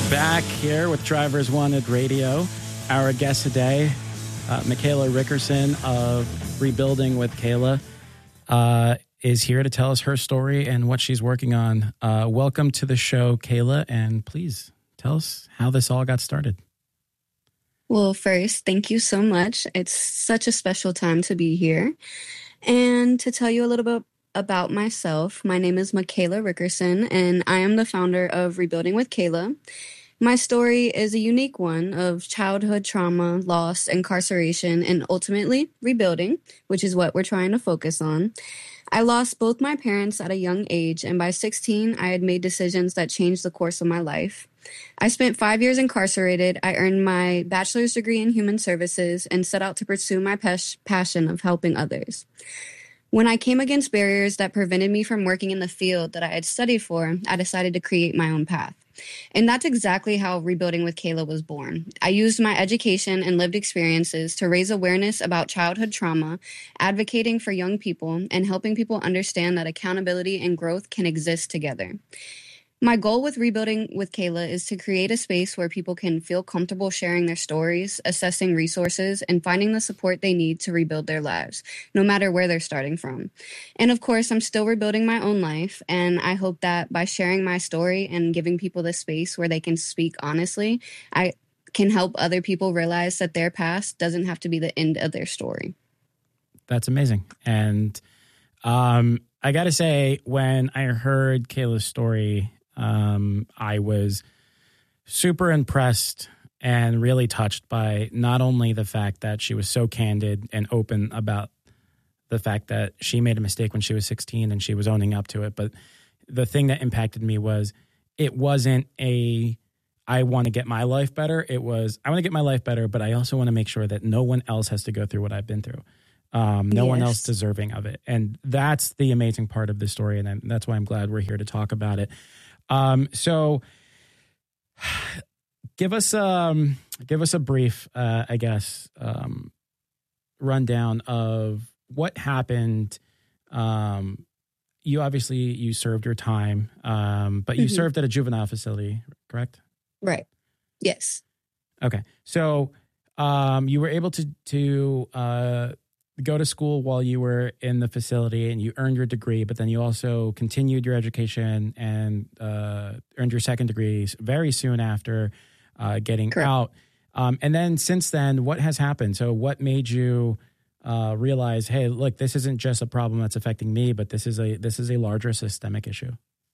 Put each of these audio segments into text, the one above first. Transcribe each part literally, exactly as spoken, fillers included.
Back here with Drivers Wanted Radio. Our guest today, uh, Michaela Rickerson of Rebuilding with Kayla, uh, is here to tell us her story and what she's working on. Uh, welcome to the show, Kayla, and please tell us how this all got started. Well, first, thank you so much. It's such a special time to be here. And to tell you a little bit about myself, my name is Michaela Rickerson, and I am the founder of Rebuilding with Kayla. My story is a unique one of childhood trauma, loss, incarceration, and ultimately rebuilding, which is what we're trying to focus on. I lost both my parents at a young age, and by sixteen, I had made decisions that changed the course of my life. I spent five years incarcerated. I earned my bachelor's degree in human services and set out to pursue my pas- passion of helping others. When I came against barriers that prevented me from working in the field that I had studied for, I decided to create my own path. And that's exactly how Rebuilding with Kayla was born. I used my education and lived experiences to raise awareness about childhood trauma, advocating for young people, and helping people understand that accountability and growth can exist together. My goal with Rebuilding with Kayla is to create a space where people can feel comfortable sharing their stories, assessing resources, and finding the support they need to rebuild their lives, no matter where they're starting from. And of course, I'm still rebuilding my own life, and I hope that by sharing my story and giving people the space where they can speak honestly, I can help other people realize that their past doesn't have to be the end of their story. That's amazing. And um, I got to say, when I heard Kayla's story, Um, I was super impressed and really touched by not only the fact that she was so candid and open about the fact that she made a mistake when she was sixteen and she was owning up to it, but the thing that impacted me was it wasn't a, I want to get my life better. It was, I want to get my life better, but I also want to make sure that no one else has to go through what I've been through. Um, no yes. one else deserving of it. And that's the amazing part of the story. And I'm, that's why I'm glad we're here to talk about it. Um, so give us, um, give us a brief, uh, I guess, um, rundown of what happened. Um, you obviously, you served your time, um, but you mm-hmm. served at a juvenile facility, correct? Right. Yes. Okay. So, um, you were able to, to, uh, go to school while you were in the facility and you earned your degree, but then you also continued your education and uh, earned your second degree very soon after uh, getting Correct. out. Um, and then since then, what has happened? So what made you uh, realize, hey, look, this isn't just a problem that's affecting me, but this is a this is a larger systemic issue?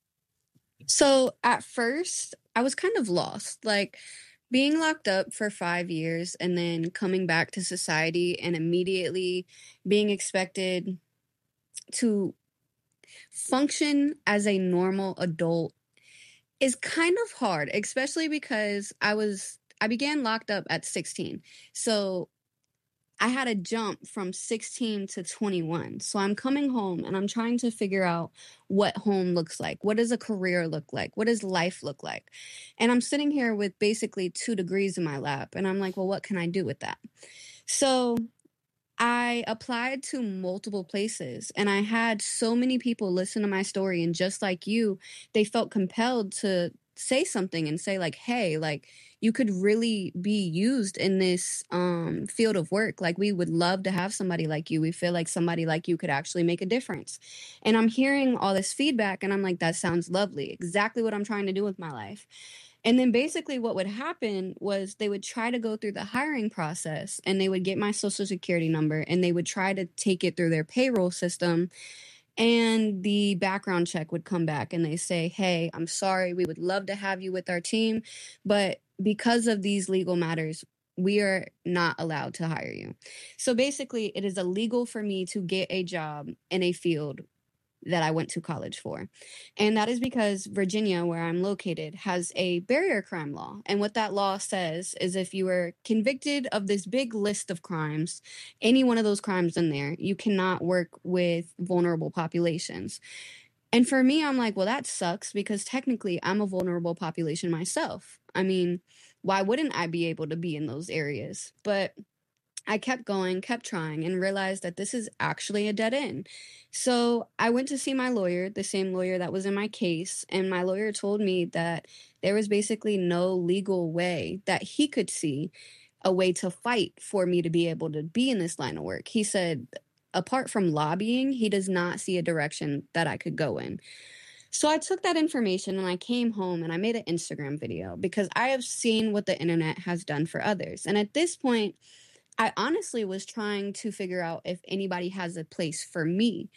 So at first, I was kind of lost. Like, being locked up for five years and then coming back to society and immediately being expected to function as a normal adult is kind of hard, especially because I was, I began locked up at sixteen. So I had a jump from sixteen to twenty-one. So I'm coming home and I'm trying to figure out what home looks like. What does a career look like? What does life look like? And I'm sitting here with basically two degrees in my lap. And I'm like, well, what can I do with that? So I applied to multiple places and I had so many people listen to my story. And just like you, they felt compelled to say something and say like, hey, like, you could really be used in this um, field of work. Like, we would love to have somebody like you. We feel like somebody like you could actually make a difference. And I'm hearing all this feedback and I'm like, that sounds lovely. Exactly what I'm trying to do with my life. And then basically what would happen was they would try to go through the hiring process and they would get my social security number and they would try to take it through their payroll system. And the background check would come back and they say, hey, I'm sorry, we would love to have you with our team, but because of these legal matters, we are not allowed to hire you. So basically, it is illegal for me to get a job in a field that I went to college for. And that is because Virginia, where I'm located, has a barrier crime law. And what that law says is if you were convicted of this big list of crimes, any one of those crimes in there, you cannot work with vulnerable populations. And for me, I'm like, well, that sucks because technically I'm a vulnerable population myself. I mean, why wouldn't I be able to be in those areas? But I kept going, kept trying, and realized that this is actually a dead end. So I went to see my lawyer, the same lawyer that was in my case, and my lawyer told me that there was basically no legal way that he could see a way to fight for me to be able to be in this line of work. He said, apart from lobbying, he does not see a direction that I could go in. So I took that information and I came home and I made an Instagram video because I have seen what the internet has done for others. And at this point, I honestly was trying to figure out if anybody has a place for me.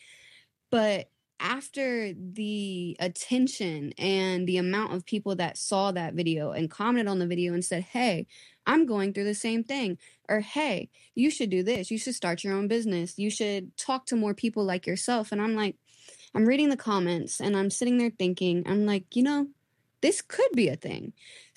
But after the attention and the amount of people that saw that video and commented on the video and said, hey, I'm going through the same thing, or hey, you should do this. You should start your own business. You should talk to more people like yourself. And I'm like, I'm reading the comments and I'm sitting there thinking, I'm like, you know, this could be a thing.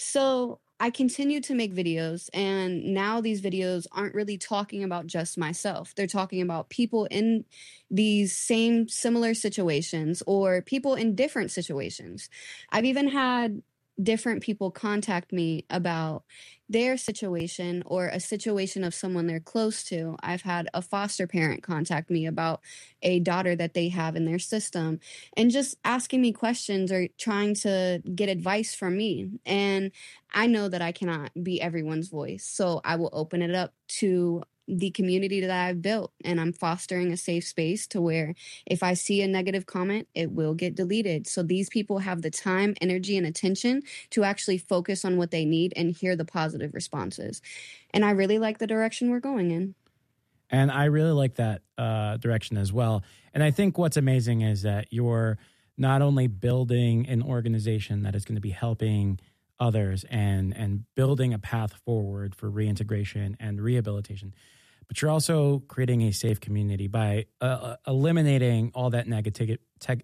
So I continue to make videos, and now these videos aren't really talking about just myself. They're talking about people in these same similar situations or people in different situations. I've even had different people contact me about their situation or a situation of someone they're close to. I've had a foster parent contact me about a daughter that they have in their system and just asking me questions or trying to get advice from me. And I know that I cannot be everyone's voice, so I will open it up to the community that I've built, and I'm fostering a safe space to where if I see a negative comment, it will get deleted. So these people have the time, energy, and attention to actually focus on what they need and hear the positive responses. And I really like the direction we're going in. And I really like that uh, direction as well. And I think what's amazing is that you're not only building an organization that is going to be helping others and and building a path forward for reintegration and rehabilitation, but you're also creating a safe community by uh, eliminating all that negativity,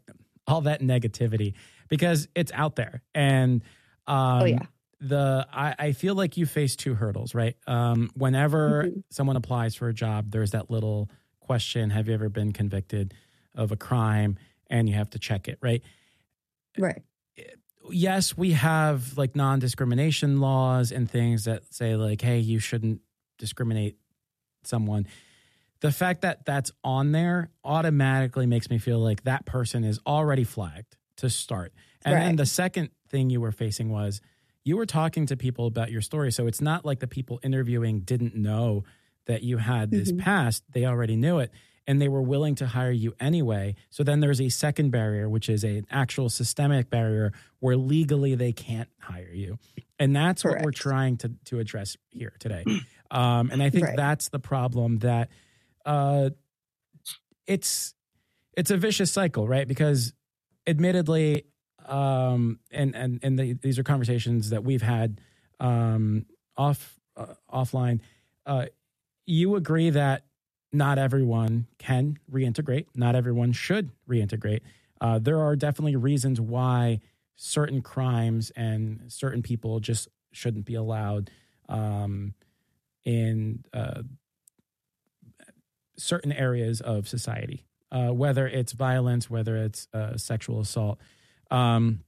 all that negativity, because it's out there. And um, oh yeah, the I, I feel like you face two hurdles, right? Um, whenever mm-hmm. someone applies for a job, there's that little question: have you ever been convicted of a crime? And you have to check it, right? Right. Yes, we have like non-discrimination laws and things that say like, hey, you shouldn't discriminate someone. The fact that that's on there automatically makes me feel like that person is already flagged to start. And right. then the second thing you were facing was you were talking to people about your story. So it's not like the people interviewing didn't know that you had this mm-hmm. past. They already knew it. And they were willing to hire you anyway. So then there's a second barrier, which is an actual systemic barrier where legally they can't hire you. And that's Correct. What we're trying to, to address here today. Um, and I think right. that's the problem, that uh, it's it's a vicious cycle, right? Because admittedly, um, and, and, and the, these are conversations that we've had um, off uh, offline, uh, you agree that not everyone can reintegrate. Not everyone should reintegrate. Uh, there are definitely reasons why certain crimes and certain people just shouldn't be allowed um, in uh, certain areas of society, uh, whether it's violence, whether it's uh, sexual assault. Um,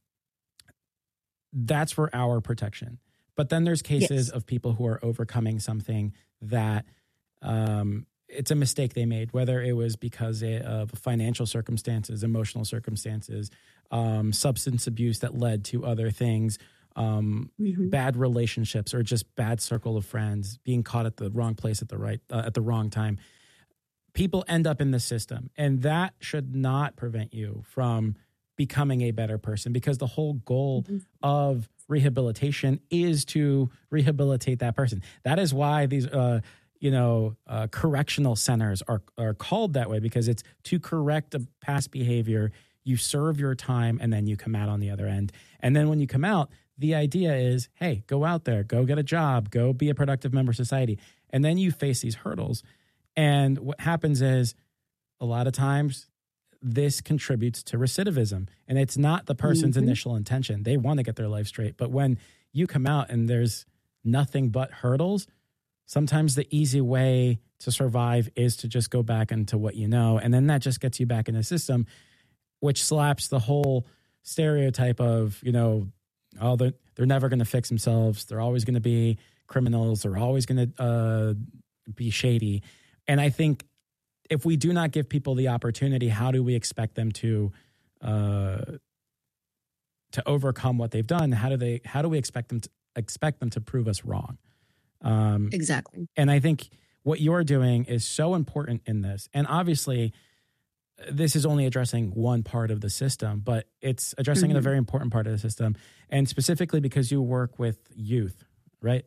that's for our protection. But then there's cases yes. of people who are overcoming something that um, it's a mistake they made, whether it was because of financial circumstances, emotional circumstances, um, substance abuse that led to other things, um, mm-hmm. bad relationships, or just bad circle of friends, being caught at the wrong place at the right uh, at the wrong time. People end up in the system, and that should not prevent you from becoming a better person, because the whole goal mm-hmm. of rehabilitation is to rehabilitate that person. That is why these uh, you know, uh, correctional centers are are called that way, because it's to correct a past behavior. You serve your time and then you come out on the other end. And then when you come out, the idea is, hey, go out there, go get a job, go be a productive member of society. And then you face these hurdles. And what happens is a lot of times this contributes to recidivism. And it's not the person's mm-hmm. initial intention. They want to get their life straight. But when you come out and there's nothing but hurdles, sometimes the easy way to survive is to just go back into what you know. And then that just gets you back in the system, which slaps the whole stereotype of, you know, oh, they're, they're never going to fix themselves. They're always going to be criminals. They're always going to uh, be shady. And I think if we do not give people the opportunity, how do we expect them to uh, to overcome what they've done? How do they? How do we expect them to expect them to prove us wrong? Um, exactly. And I think what you're doing is so important in this. And obviously, this is only addressing one part of the system, but it's addressing mm-hmm. a very important part of the system. And specifically because you work with youth, right?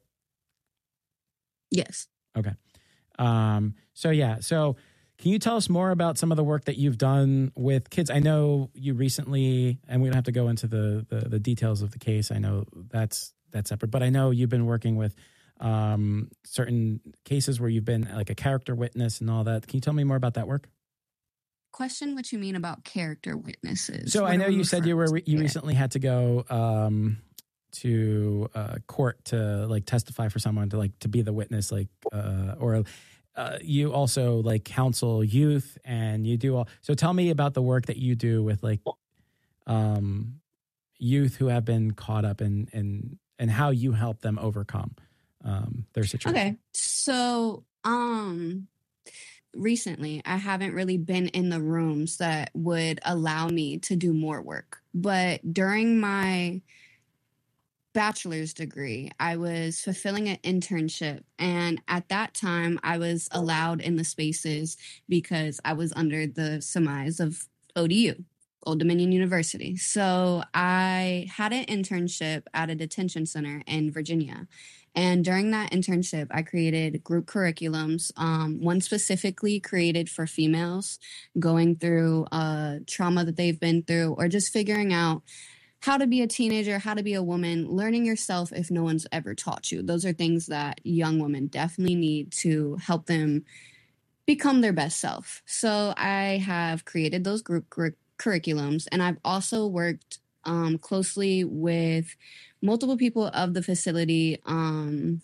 Yes. Okay. Um, so yeah. So can you tell us more about some of the work that you've done with kids? I know you recently, and we don't have to go into the, the, the details of the case. I know that's, that's separate, but I know you've been working with um, certain cases where you've been like a character witness and all that. Can you tell me more about that work? Question what you mean about character witnesses. So what I know you said you were, re- you recently had to go um, to uh, court to like testify for someone to like, to be the witness, like, uh, or Uh, you also like counsel youth and you do all. So tell me about the work that you do with like um, youth who have been caught up in, in and how you help them overcome um, their situation. Okay. So um, recently I haven't really been in the rooms that would allow me to do more work. But during my bachelor's degree, I was fulfilling an internship, and at that time I was allowed in the spaces because I was under the surmise of O D U, Old Dominion University. So I had an internship at a detention center in Virginia, and during that internship I created group curriculums, um, one specifically created for females going through uh, trauma that they've been through, or just figuring out how to be a teenager, how to be a woman, learning yourself if no one's ever taught you. Those are things that young women definitely need to help them become their best self. So I have created those group cur- curriculums, and I've also worked um, closely with multiple people of the facility, um,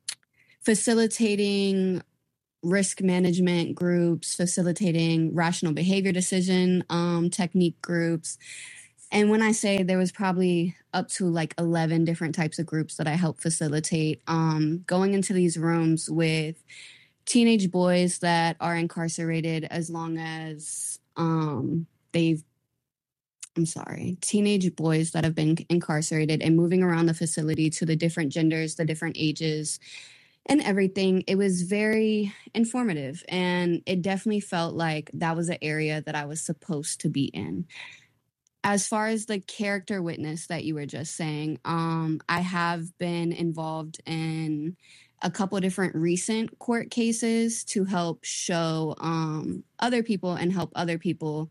facilitating risk management groups, facilitating rational behavior decision um, technique groups. And when I say there was probably up to like eleven different types of groups that I helped facilitate, um, going into these rooms with teenage boys that are incarcerated as long as um, they've, I'm sorry, teenage boys that have been incarcerated and moving around the facility to the different genders, the different ages and everything. It was very informative, and it definitely felt like that was an area that I was supposed to be in. As far as the character witness that you were just saying, um, I have been involved in a couple of different recent court cases to help show um, other people and help other people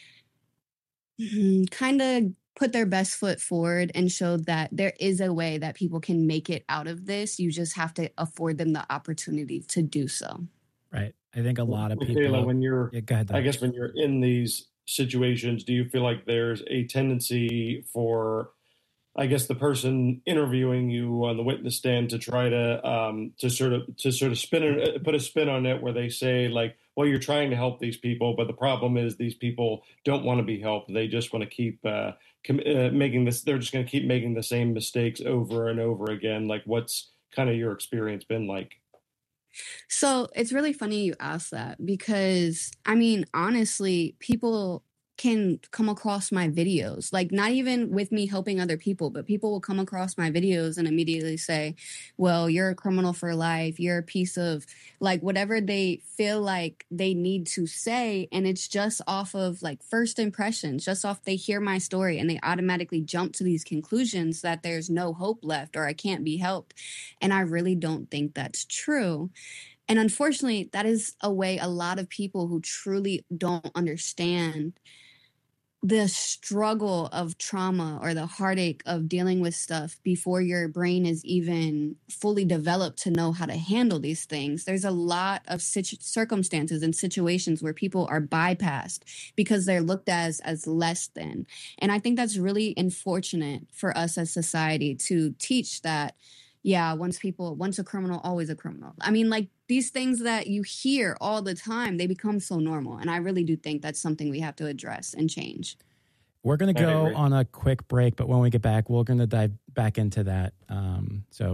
kind of put their best foot forward and show that there is a way that people can make it out of this. You just have to afford them the opportunity to do so. Right. I think a lot of people. Michaela, when you're, yeah, go ahead, I guess when you're in these situations, do you feel like there's a tendency for, I guess, the person interviewing you on the witness stand to try to um, to sort of to sort of spin it, put a spin on it, where they say like, well, you're trying to help these people, but the problem is these people don't want to be helped. They just want to keep uh, com- uh, making this. They're just going to keep making the same mistakes over and over again. Like, what's kind of your experience been like? So it's really funny you ask that, because I mean, honestly, people can come across my videos, like not even with me helping other people, but people will come across my videos and immediately say, well, you're a criminal for life. You're a piece of like whatever they feel like they need to say. And it's just off of like first impressions, just off they hear my story and they automatically jump to these conclusions that there's no hope left or I can't be helped. And I really don't think that's true. And unfortunately, that is a way a lot of people who truly don't understand the struggle of trauma or the heartache of dealing with stuff before your brain is even fully developed to know how to handle these things. There's a lot of situ- circumstances and situations where people are bypassed because they're looked at as, as less than. And I think that's really unfortunate for us as society to teach that, yeah, once people, once a criminal, always a criminal. I mean, like these things that you hear all the time, they become so normal. And I really do think that's something we have to address and change. We're going to go on a quick break, but when we get back, we're going to dive back into that. Um, so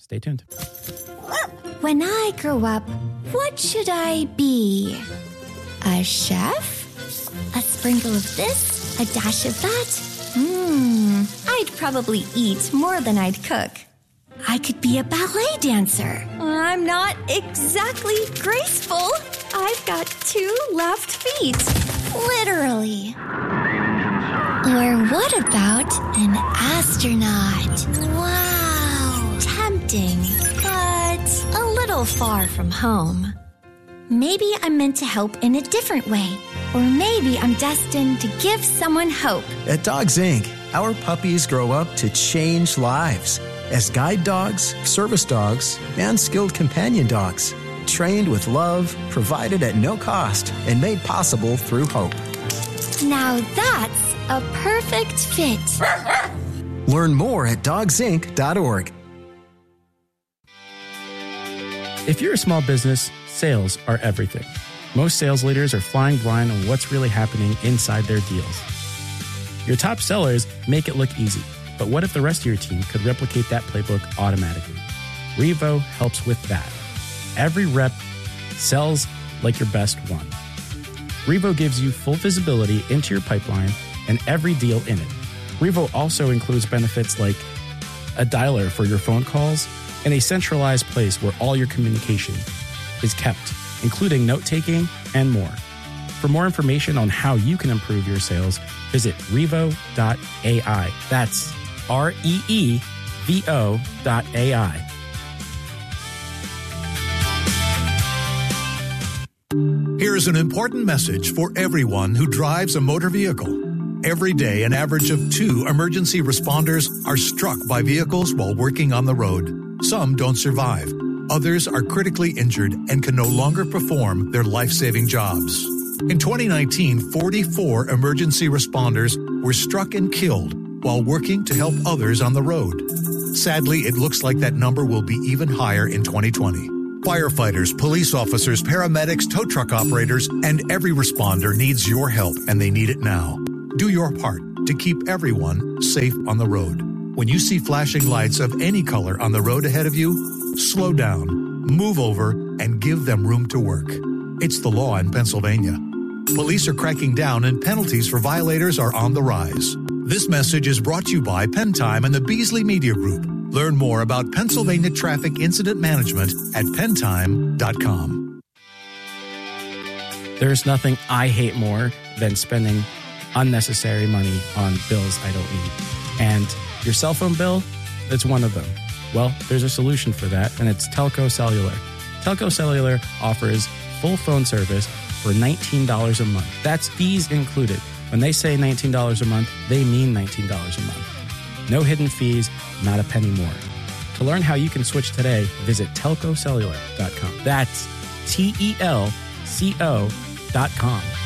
Stay tuned. When I grow up, what should I be? A chef? A sprinkle of this? A dash of that? Hmm, I'd probably eat more than I'd cook. I could be a ballet dancer. I'm not exactly graceful. I've got two left feet. Literally. Or what about an astronaut? Wow. Tempting, but a little far from home. Maybe I'm meant to help in a different way. Or maybe I'm destined to give someone hope. At Dogs Incorporated, our puppies grow up to change lives as guide dogs, service dogs, and skilled companion dogs. Trained with love, provided at no cost, and made possible through hope. Now that's a perfect fit. Learn more at dogs inc dot org. If you're a small business, sales are everything. Most sales leaders are flying blind on what's really happening inside their deals. Your top sellers make it look easy, but what if the rest of your team could replicate that playbook automatically? Revo helps with that. Every rep sells like your best one. Revo gives you full visibility into your pipeline and every deal in it. Revo also includes benefits like a dialer for your phone calls and a centralized place where all your communication is kept, including note-taking and more. For more information on how you can improve your sales, visit revo dot a i. That's R E E V O dot A I. Here's an important message for everyone who drives a motor vehicle. Every day, an average of two emergency responders are struck by vehicles while working on the road. Some don't survive. Others are critically injured and can no longer perform their life-saving jobs. In twenty nineteen, forty-four emergency responders were struck and killed while working to help others on the road. Sadly, it looks like that number will be even higher in twenty twenty. Firefighters, police officers, paramedics, tow truck operators, and every responder needs your help, and they need it now. Do your part to keep everyone safe on the road. When you see flashing lights of any color on the road ahead of you, slow down, move over, and give them room to work. It's the law in Pennsylvania. Police are cracking down and penalties for violators are on the rise. This message is brought to you by PennTime and the Beasley Media Group. Learn more about Pennsylvania Traffic Incident Management at penntime dot com. There's nothing I hate more than spending unnecessary money on bills I don't need. And your cell phone bill, it's one of them. Well, there's a solution for that, and it's Telco Cellular. Telco Cellular offers full phone service for nineteen dollars a month. That's fees included. When they say nineteen dollars a month, they mean nineteen dollars a month. No hidden fees, not a penny more. To learn how you can switch today, visit telco cellular dot com. That's T E L C O dot com.